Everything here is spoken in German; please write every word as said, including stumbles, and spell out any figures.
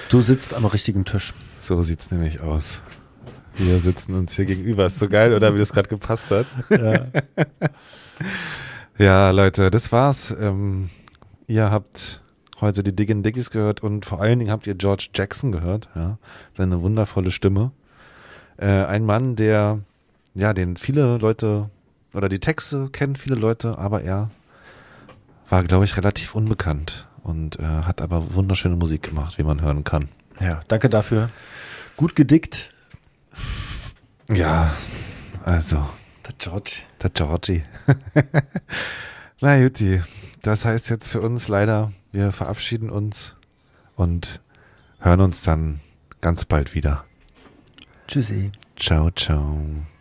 Du sitzt am richtigen Tisch. So sieht's nämlich aus. Wir sitzen uns hier gegenüber. Ist so geil, oder wie das gerade gepasst hat. Ja. Ja, Leute, das war's. Ähm, ihr habt heute die Diggin' Dickies gehört und vor allen Dingen habt ihr George Jackson gehört. Ja, seine wundervolle Stimme. Äh, ein Mann, der, ja, den viele Leute, oder die Texte kennen viele Leute, aber er war, glaube ich, relativ unbekannt und äh, hat aber wunderschöne Musik gemacht, wie man hören kann. Ja, danke dafür. Gut gedickt. Ja, also... Der George. Der Georgie. Na Jutti, das heißt jetzt für uns leider, wir verabschieden uns und hören uns dann ganz bald wieder. Tschüssi. Ciao, ciao.